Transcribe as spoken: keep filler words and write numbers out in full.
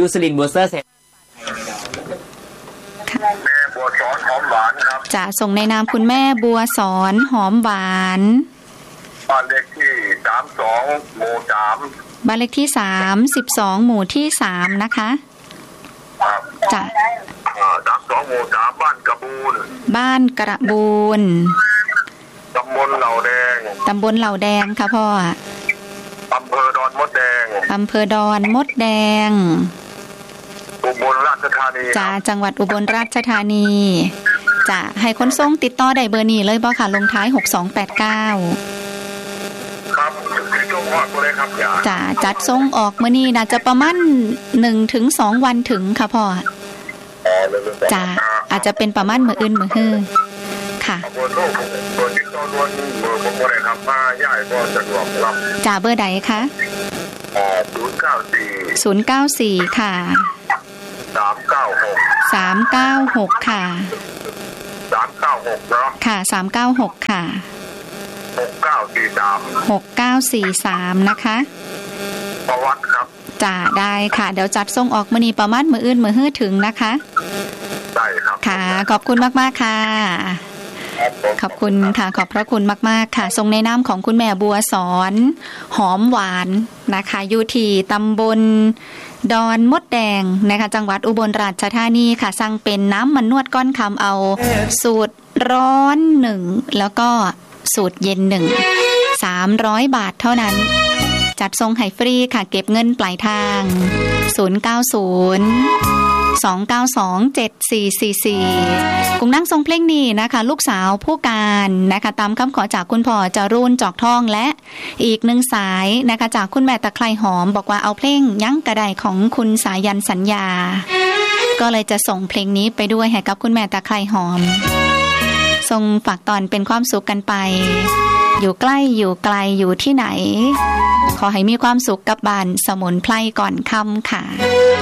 ยูสลินบัวเซอร์เซแม่บัวสอนหอมหวานครับจะส่งในนามคุณแม่บัวสอนหอมหวานบ้านเลขที่สามสองหมู่สามบ้านเลขที่สามสิบสองหมู่ที่สามนะคะจะสามสองหมู่สามบ้านกระบูนบ้านกระบูนตำบลเหล่าแดงตำบลเหล่าแดงค่ะพ่ออำเภอดอนมดแดงอำเภอดอนมดแดงอุบลราชธานีจ้าจังหวัดอุบลราชธานีจะให้คนส่งติดต่อได้เบอร์นี้เลยบ่ค่ะลงท้ายหกสองแปดเก้าครับส่งออกเลยครับจ้าจัดส่งออกมื้อนี้น่าจะประมาณหนึ่งถึงสองวันถึงค่ะพ่อจ้าอาจจะเป็นประมาณมื้ออื่นมื้อฮื้อค่ะเบอร์โทรเบอร์ติดต่อด่วนเบอร์ผมบ่ได้ครับมาย้ายบ่สะดวกครับจ้าเบอร์ใดคะอ๋อศูนย์เก้าสี่ศูนย์เก้าสี่ค่ะสามเก้าหกสามเก้าหกค่ะสามเก้าหกเนาะค่ะสามเก้าหกค่ะหกเก้าสี่สามหกเก้าสี่สามนะคะประวัติครับจ้าได้ค่ะเดี๋ยวจัดส่งออกมื้อนี้ประมาณมื้ออื่นมื้อฮื้อถึงนะคะได้ครับค่ะขอบคุณมากๆค่ะขอบคุณค่ะขอบพระคุณมากๆค่ะทรงในนามของคุณแม่บัวสอนหอมหวานนะคะอยู่ที่ตำบลดอนมดแดงนะคะจังหวัดอุบลราชธานีค่ะสั่งเป็นน้ำมันนวดก้อนคำเอาสูตรร้อนหนึ่งแล้วก็สูตรเย็นหนึ่งสามร้อยบาทเท่านั้นจัดส่งให้ฟรีค่ะเก็บเงินปลายทางศูนย์ เก้า ศูนย์ สอง เก้า สอง เจ็ด สี่ สี่ สี่กุ้งนั่งทรงเพลงนี้นะคะลูกสาวผู้การนะคะตามคำขอจากคุณพ่อจรูนจอกทองและอีกหนึ่งสายนะคะจากคุณแม่ตะไคร่หอมบอกว่าเอาเพลงยั้งกระไดของคุณสายันสัญญาก็เลยจะส่งเพลงนี้ไปด้วยให้กับคุณแม่ตะไคร่หอมส่งฝากตอนเป็นความสุขกันไปอยู่ใกล้อยู่ไกลอยู่ที่ไหนขอให้มีความสุขกับบ้านสมุนไพรก่อนค่ำค่ะ